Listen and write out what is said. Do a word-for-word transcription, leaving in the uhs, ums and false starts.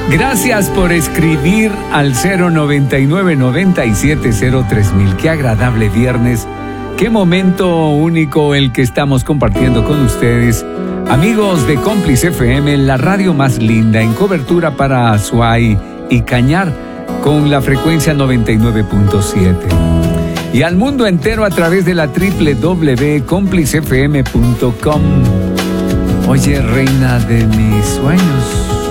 Gracias por escribir al cero noventa y nueve, noventa y siete cero tres mil. Qué agradable viernes, qué momento único el que estamos compartiendo con ustedes. Amigos de Cómplice F M, la radio más linda en cobertura para Azuay y Cañar con la frecuencia noventa y nueve punto siete. Y al mundo entero a través de la doble u doble u doble u punto cómplice f m punto com. Oye, reina de mis sueños,